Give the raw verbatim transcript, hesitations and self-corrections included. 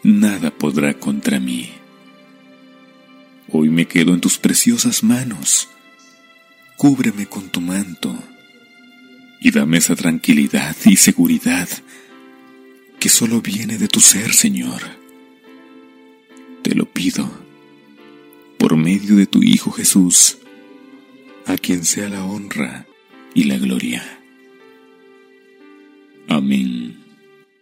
nada podrá contra mí. Hoy me quedo en tus preciosas manos. Cúbreme con tu manto y dame esa tranquilidad y seguridad que solo viene de tu ser, Señor. Te lo pido por medio de tu Hijo Jesús, a quien sea la honra y la gloria. Amén.